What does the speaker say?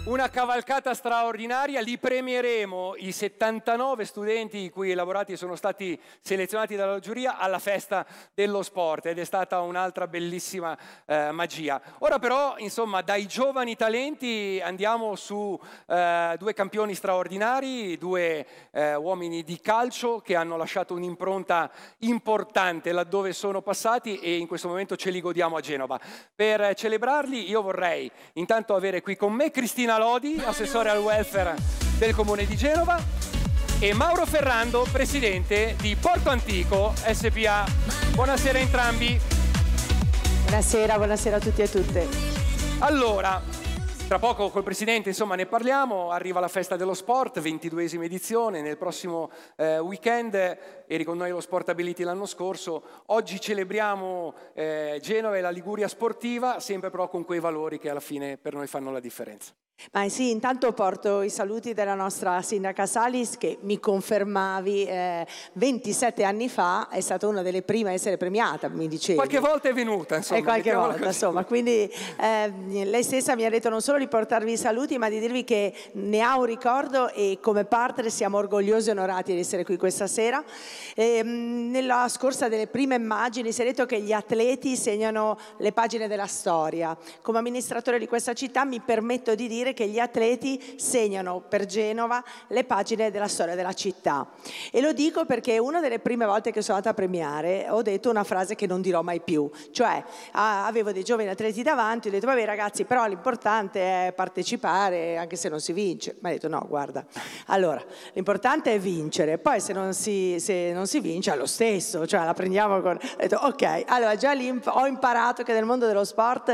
Una cavalcata straordinaria, li premieremo i 79 studenti i cui elaborati sono stati selezionati dalla giuria alla festa dello sport ed è stata un'altra bellissima magia. Ora però, insomma, dai giovani talenti andiamo su due campioni straordinari, due uomini di calcio che hanno lasciato un'impronta importante laddove sono passati e in questo momento ce li godiamo a Genova. Per celebrarli io vorrei intanto avere qui con me Cristina Lodi, assessore al welfare del Comune di Genova, e Mauro Ferrando, presidente di Porto Antico SPA. Buonasera a entrambi. Buonasera, buonasera a tutti e a tutte. Allora, tra poco col Presidente insomma ne parliamo, arriva la festa dello sport, 22esima edizione, nel prossimo weekend, eri con noi allo Sportability l'anno scorso, oggi celebriamo Genova e la Liguria sportiva, sempre però con quei valori che alla fine per noi fanno la differenza. Ma sì, intanto porto i saluti della nostra sindaca Salis che mi confermavi 27 anni fa è stata una delle prime a essere premiata, mi dicevi. Qualche volta è venuta, insomma. E qualche volta, insomma, quindi lei stessa mi ha detto non solo di portarvi i saluti ma di dirvi che ne ha un ricordo e come partner siamo orgogliosi e onorati di essere qui questa sera. Nella scorsa delle prime immagini si è detto che gli atleti segnano le pagine della storia. Come amministratore di questa città mi permetto di dire che gli atleti segnano per Genova le pagine della storia della città e lo dico perché una delle prime volte che sono andata a premiare ho detto una frase che non dirò mai più, cioè avevo dei giovani atleti davanti, ho detto vabbè ragazzi però l'importante è partecipare anche se non si vince, mi ha detto no guarda, allora l'importante è vincere, poi se non si vince è lo stesso, cioè la prendiamo con... Ho detto ok, allora già lì ho imparato che nel mondo dello sport